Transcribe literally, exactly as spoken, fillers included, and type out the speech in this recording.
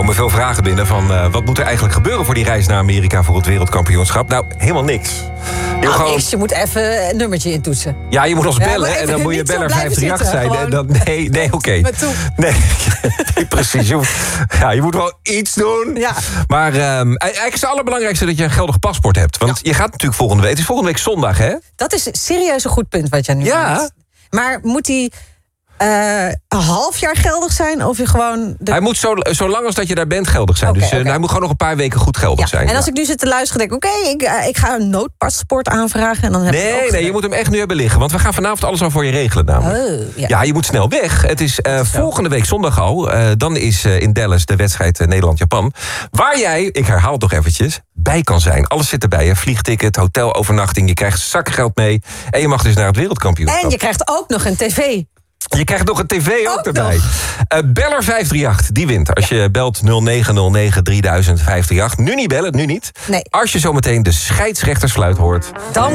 komen veel vragen binnen van... Uh, wat moet er eigenlijk gebeuren voor die reis naar Amerika voor het wereldkampioenschap? Nou, helemaal niks. Je, nou, gewoon... niks. Je moet even een nummertje intoetsen. Ja, je moet ons bellen ja, en dan moet je beller vijf drie acht zijn. Gewoon... Dan, nee, nee, oké. Okay. Nee, nee, precies. Je moet, ja, je moet wel iets doen. Ja. Maar um, eigenlijk is het allerbelangrijkste dat je een geldig paspoort hebt. Want ja. je gaat natuurlijk volgende week... Het is volgende week zondag, hè? Dat is serieus een goed punt wat jij nu ja. maakt. Maar moet die... Uh, een half jaar geldig zijn? Of je gewoon de... Hij moet zo, zo lang als dat je daar bent geldig zijn. Okay, dus uh, okay. hij moet gewoon nog een paar weken goed geldig ja, zijn. En als ja. ik nu zit te luisteren, denk ik... oké, okay, ik, uh, ik ga een noodpaspoort aanvragen. En dan heb nee, ik ook nee, je moet hem echt nu hebben liggen. Want we gaan vanavond alles al voor je regelen namelijk. Oh, ja. ja, je moet snel weg. Het is uh, volgende week zondag al. Uh, dan is uh, in Dallas de wedstrijd uh, Nederland-Japan. Waar jij, ik herhaal het toch eventjes... bij kan zijn. Alles zit erbij. Hè? Vliegticket, hotelovernachting. Je krijgt zakgeld mee. En je mag dus naar het wereldkampioenschap. En je krijgt ook nog een tv. Je krijgt nog een tv ook, ook erbij. Uh, beller vijf drie acht, die wint. Als je belt nul negen nul negen drieduizend vijf drie acht. Nu niet bellen, nu niet. Nee. Als je zometeen de scheidsrechtersfluit hoort... Dan